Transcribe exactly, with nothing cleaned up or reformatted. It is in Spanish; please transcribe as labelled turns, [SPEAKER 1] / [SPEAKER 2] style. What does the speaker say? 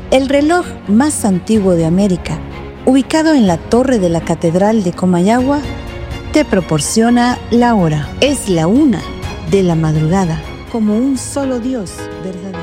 [SPEAKER 1] El reloj más antiguo de América, ubicado en la torre de la Catedral de Comayagua, te proporciona la hora. Es la una de la madrugada, como un solo Dios verdadero.